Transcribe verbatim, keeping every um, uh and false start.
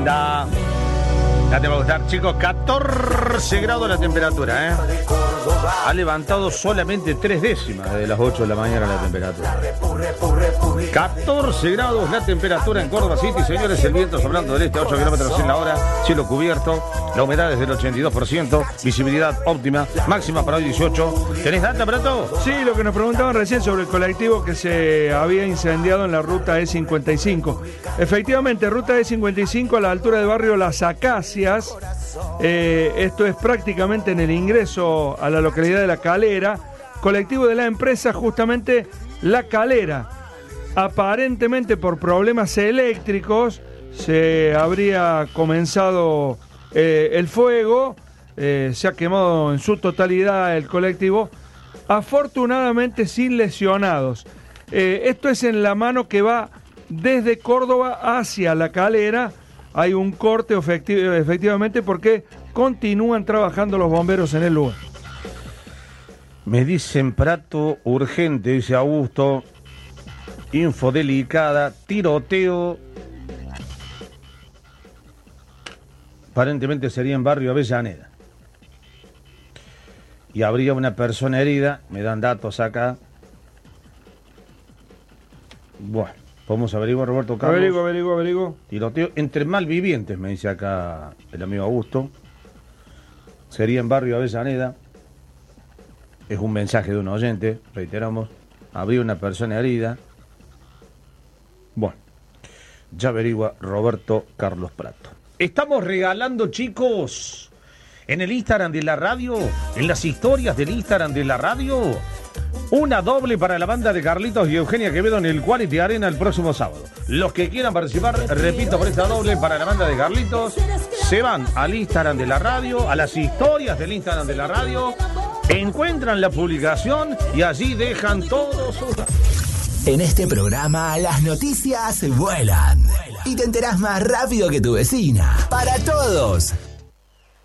linda. Ya te va a gustar, chicos. catorce grados la temperatura, ¿eh? Ha levantado solamente tres décimas desde las ocho de la mañana la temperatura. catorce grados la temperatura en Córdoba City, señores. El viento soplando del este a ocho kilómetros en la hora. Cielo cubierto. La humedad es del ochenta y dos por ciento. Visibilidad óptima. Máxima para hoy dieciocho. ¿Tenés data, Prato? Sí, lo que nos preguntaban recién sobre el colectivo que se había incendiado en la ruta E cincuenta y cinco. Efectivamente, ruta E cincuenta y cinco a la altura del barrio Las Acacias. Eh, esto es prácticamente en el ingreso a la localidad de La Calera. Colectivo de la empresa justamente La Calera. Aparentemente por problemas eléctricos se habría comenzado eh, el fuego. Eh, se ha quemado en su totalidad el colectivo. Afortunadamente sin lesionados. Eh, esto es en la mano que va desde Córdoba hacia La Calera. Hay un corte efecti- efectivamente porque continúan trabajando los bomberos en el lugar. Me dicen Prato urgente, dice Augusto. Info delicada, tiroteo. Aparentemente sería en barrio Avellaneda. Y habría una persona herida, me dan datos acá. Bueno, podemos averiguar, Roberto Carlos. Averiguo, averiguo, averiguo. Tiroteo entre malvivientes, me dice acá el amigo Augusto. Sería en barrio Avellaneda. Es un mensaje de un oyente, reiteramos. Habría una persona herida. Bueno, ya averigua Roberto Carlos Prato. Estamos regalando, chicos, en el Instagram de la radio, en las historias del Instagram de la radio, una doble para la banda de Carlitos y Eugenia Quevedo en el Quality Arena el próximo sábado. Los que quieran participar, repito, por esta doble para la banda de Carlitos, se van al Instagram de la radio, a las historias del Instagram de la radio, encuentran la publicación y allí dejan todos sus datos. En este programa las noticias vuelan y te enterás más rápido que tu vecina. Para todos,